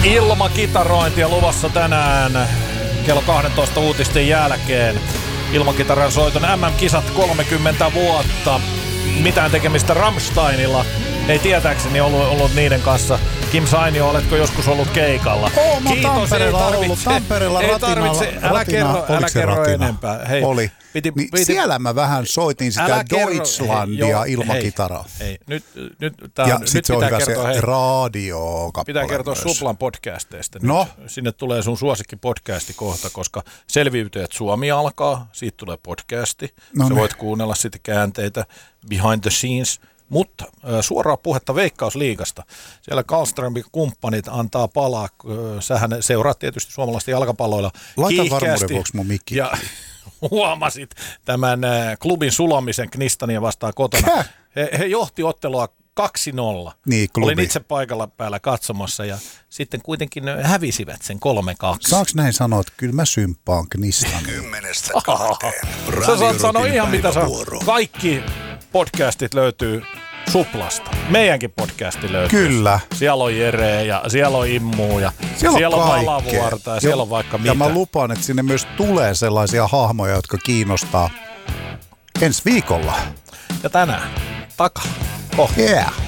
Ilmakitarointia luvassa tänään kello 12 uutisten jälkeen. Ilmakitaran soiton MM-kisat 30 vuotta. Mitään tekemistä Rammsteinilla ei tietääkseni ollut niiden kanssa. Kim Sainio, oletko joskus ollut keikalla? Mä Tampereella älä kerro enempää. Hei, oli. Siellä mä vähän soitin sitä Deutschlandia ilmakitaraa. Nyt ja sit se on hyvä se radiokappale. Pitää kertoa myös Suplan podcasteista. No. Sinne tulee sun suosikkipodcasti kohta, koska Selviytyjät Suomi alkaa. Siitä tulee podcasti. Sä voit kuunnella sitten käänteitä behind the scenes. Mutta suoraa puhetta Veikkausliigasta. Siellä Karlströmin kumppanit antaa palaa. Sähän seuraat tietysti suomalaista jalkapalloilla Laitan varmuuden vuoksi mun mikki. Ja huomasit tämän klubin sulamisen Knistania vastaan kotona. He johti ottelua 2-0. Niin, olin itse paikalla päällä katsomassa ja sitten kuitenkin hävisivät sen 3-2. Saanko näin sanoa, että kyllä mä symppaan Knistania? 10:2. Sä saat sanoa ihan mitä sä. Kaikki podcastit löytyy Suplasta. Meidänkin podcasti löytyy. Kyllä. Siellä on Jere ja siellä on Immu ja siellä on Valavuorta ja siellä on vaikka mitä. Ja mä lupaan, että sinne myös tulee sellaisia hahmoja, jotka kiinnostaa ensi viikolla. Ja tänään takana. Yeah.